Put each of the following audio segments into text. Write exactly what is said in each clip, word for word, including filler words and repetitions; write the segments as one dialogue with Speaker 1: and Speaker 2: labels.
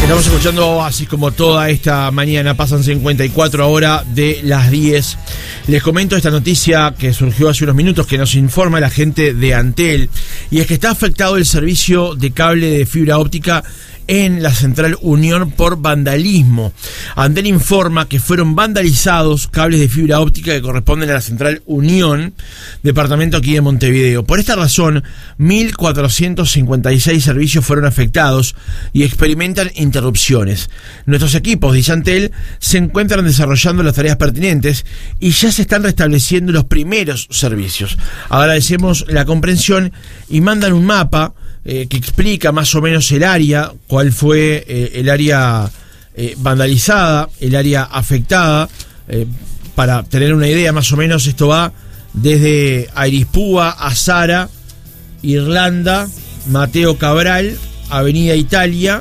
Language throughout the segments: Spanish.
Speaker 1: Estamos escuchando así como toda esta mañana, pasan cincuenta y cuatro ahora de las diez. Les comento esta noticia que surgió hace unos minutos que nos informa la gente de Antel, y es que está afectado el servicio de cable de fibra óptica en la Central Unión por vandalismo. Antel informa que fueron vandalizados cables de fibra óptica que corresponden a la Central Unión, departamento aquí de Montevideo. Por esta razón, mil cuatrocientos cincuenta y seis servicios fueron afectados y experimentan interrupciones. Nuestros equipos, dice Antel, se encuentran desarrollando las tareas pertinentes y ya se están restableciendo los primeros servicios. Agradecemos la comprensión y mandan un mapa Eh, que explica más o menos el área, cuál fue eh, el área eh, vandalizada, el área afectada, eh, para tener una idea. Más o menos esto va desde Airispúa, Azara, Irlanda, Mateo Cabral, Avenida Italia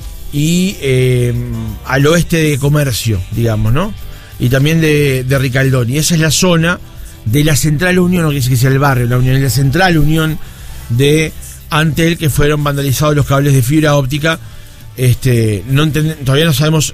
Speaker 1: y eh, al oeste de Comercio, digamos, ¿no? Y también de, de Ricaldón. Y esa es la zona de la Central Unión, no quiere decir que sea el barrio, la Unión, la Central Unión de Antel, que fueron vandalizados los cables de fibra óptica. Este, no entend- todavía no sabemos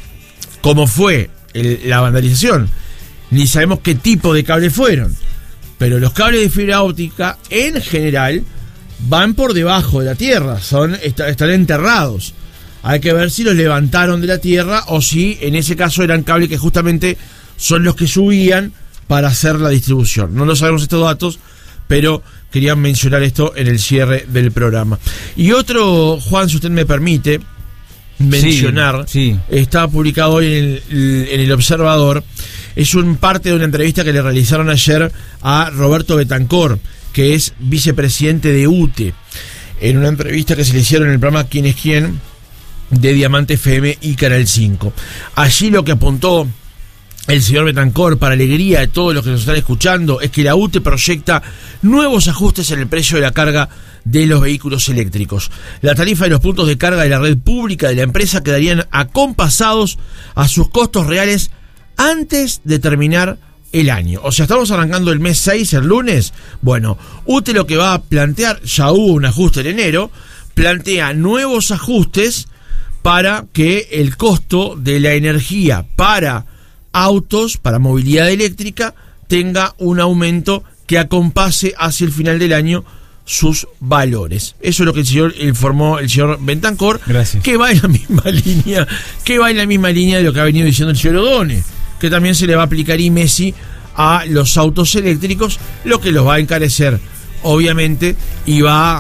Speaker 1: cómo fue el, la vandalización, ni sabemos qué tipo de cables fueron, pero los cables de fibra óptica en general van por debajo de la tierra, son est- están enterrados. Hay que ver si los levantaron de la tierra o si en ese caso eran cables que justamente son los que subían para hacer la distribución. No lo sabemos estos datos, pero quería mencionar esto en el cierre del programa. Y otro, Juan, si usted me permite mencionar, sí, sí. Está publicado hoy en el, en el Observador, es un parte de una entrevista que le realizaron ayer a Roberto Betancor, que es vicepresidente de U T E, en una entrevista que se le hicieron en el programa ¿Quién es quién?, de Diamante F M y Canal cinco. Allí lo que apuntó el señor Betancor, para alegría de todos los que nos están escuchando, es que la U T E proyecta nuevos ajustes en el precio de la carga de los vehículos eléctricos. La tarifa de los puntos de carga de la red pública de la empresa quedarían acompasados a sus costos reales antes de terminar el año. O sea, estamos arrancando el mes seis, el lunes. Bueno, U T E lo que va a plantear, ya hubo un ajuste en enero, plantea nuevos ajustes para que el costo de la energía para autos, para movilidad eléctrica, tenga un aumento que acompase hacia el final del año sus valores. Eso es lo que el señor informó el señor Betancor. Gracias. Que va en la misma línea, que va en la misma línea de lo que ha venido diciendo el señor O'Donnell, que también se le va a aplicar I M E S I a los autos eléctricos, lo que los va a encarecer, obviamente, y va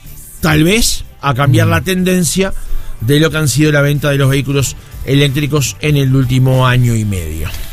Speaker 1: tal vez a cambiar mm. la tendencia de lo que han sido la venta de los vehículos eléctricos en el último año y medio.